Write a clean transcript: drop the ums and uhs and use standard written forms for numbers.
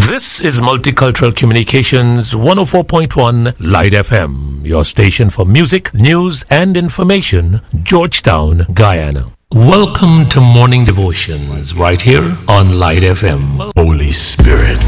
This is Multicultural Communications 104.1 Light FM, your station for music, news and information, Georgetown, Guyana. Welcome to Morning Devotions right here on Light FM. Holy Spirit.